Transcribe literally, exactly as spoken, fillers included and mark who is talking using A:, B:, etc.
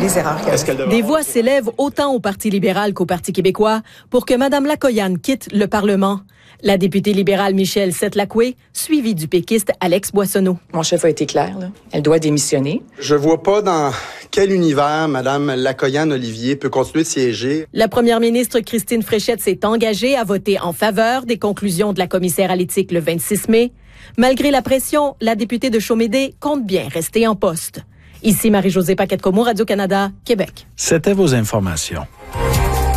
A: des erreurs qu'elle a.
B: Des voix s'élèvent autant au Parti libéral qu'au Parti québécois pour que Mme Lacoyane quitte le Parlement. La députée libérale Michèle Setlakwe, suivie du péquiste Alex Boissonneau.
A: Mon chef a été clair, là. Elle doit démissionner.
C: Je vois pas dans quel univers Mme Lacoyane-Olivier peut continuer de siéger.
B: La première ministre Christine Fréchette s'est engagée à voter en faveur des conclusions de la commissaire à l'éthique le vingt-six mai. Malgré la pression, la députée de Chaumédé compte bien rester en poste. Ici Marie-Josée Paquette-Comeau, Radio-Canada, Québec.
D: C'était vos informations.